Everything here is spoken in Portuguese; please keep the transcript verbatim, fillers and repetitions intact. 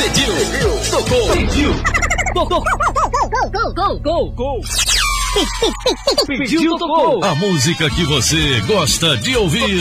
Pediu, tocou, pediu, tocou, gol, gol, gol, gol. Pediu, tocou. A música que você gosta de ouvir.